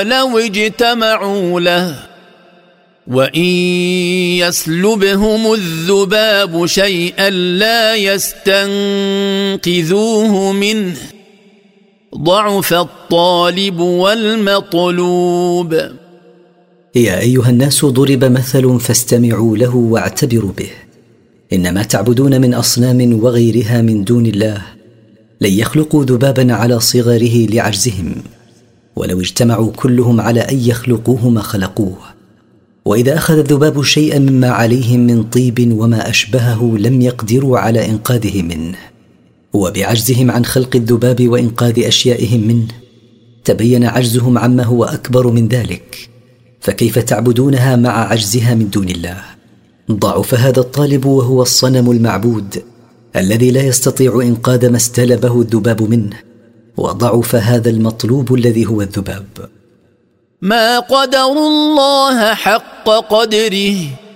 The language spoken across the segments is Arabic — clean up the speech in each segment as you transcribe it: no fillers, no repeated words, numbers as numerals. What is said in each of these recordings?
لو اجتمعوا له وإن يسلبهم الذباب شيئا لا يستنقذوه منه ضعف الطالب والمطلوب. يا أيها الناس ضرب مثل فاستمعوا له واعتبروا به. إنما تعبدون من أصنام وغيرها من دون الله لن يخلقوا ذبابا على صغره لعجزهم، ولو اجتمعوا كلهم على أن يخلقوه ما خلقوه. وإذا أخذ الذباب شيئا مما عليهم من طيب وما أشبهه لم يقدروا على إنقاذه منه، وبعجزهم عن خلق الذباب وإنقاذ أشيائهم منه تبين عجزهم عما هو أكبر من ذلك، فكيف تعبدونها مع عجزها من دون الله؟ ضعف هذا الطالب وهو الصنم المعبود الذي لا يستطيع إنقاذ ما استلبه الذباب منه، وضعف هذا المطلوب الذي هو الذباب. ما قدروا الله حق قدره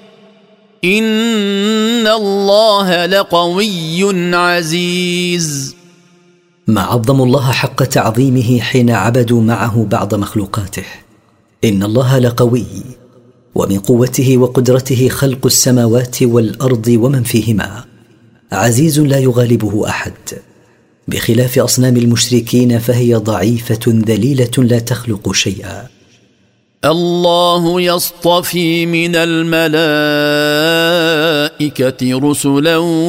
إن الله لقوي عزيز. ما عظموا الله حق تعظيمه حين عبدوا معه بعض مخلوقاته. إن الله لقوي، ومن قوته وقدرته خلق السماوات والأرض ومن فيهما، عزيز لا يغالبه أحد، بخلاف أصنام المشركين فهي ضعيفة ذليلة لا تخلق شيئا. الله يصطفي من الملائكة رسلا